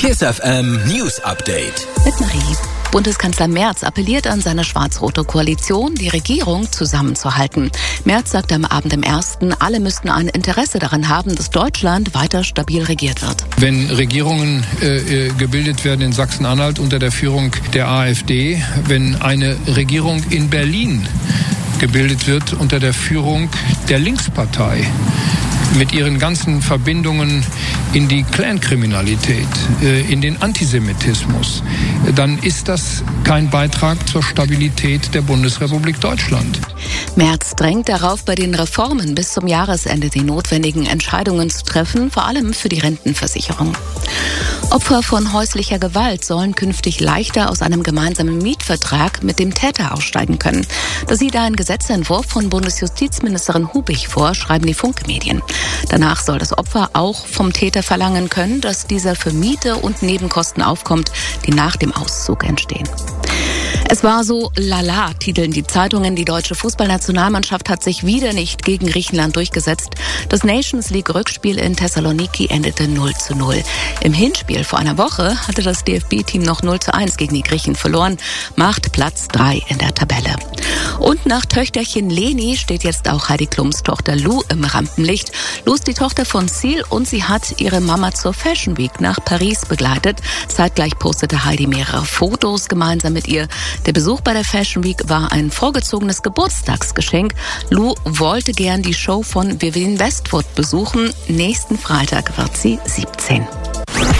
KISS FM News Update. Mit Marie. Bundeskanzler Merz appelliert an seine schwarz-rote Koalition, die Regierung zusammenzuhalten. Merz sagte am Abend im Ersten, alle müssten ein Interesse daran haben, dass Deutschland weiter stabil regiert wird. Wenn Regierungen gebildet werden in Sachsen-Anhalt unter der Führung der AfD, wenn eine Regierung in Berlin gebildet wird unter der Führung der Linkspartei, mit ihren ganzen Verbindungen in die Clankriminalität, in den Antisemitismus, dann ist das kein Beitrag zur Stabilität der Bundesrepublik Deutschland. Merz drängt darauf, bei den Reformen bis zum Jahresende die notwendigen Entscheidungen zu treffen, vor allem für die Rentenversicherung. Opfer von häuslicher Gewalt sollen künftig leichter aus einem gemeinsamen Mietvertrag mit dem Täter aussteigen können. Das sieht ein Gesetzentwurf von Bundesjustizministerin Hubich vor, schreiben die Funke-Medien. Danach soll das Opfer auch vom Täter verlangen können, dass dieser für Miete und Nebenkosten aufkommt, die nach dem Auszug entstehen. Es war so lala, titeln die Zeitungen. Die deutsche Fußballnationalmannschaft hat sich wieder nicht gegen Griechenland durchgesetzt. Das Nations League-Rückspiel in Thessaloniki endete 0:0. Im Hinspiel vor einer Woche hatte das DFB-Team noch 0:1 gegen die Griechen verloren, macht Platz 3 in der Tabelle. Und nach Töchterchen Leni steht jetzt auch Heidi Klums Tochter Lou im Rampenlicht. Lou ist die Tochter von Seal und sie hat ihre Mama zur Fashion Week nach Paris begleitet. Zeitgleich postete Heidi mehrere Fotos gemeinsam mit ihr. Der Besuch bei der Fashion Week war ein vorgezogenes Geburtstagsgeschenk. Lou wollte gern die Show von Vivienne Westwood besuchen. Nächsten Freitag wird sie 17.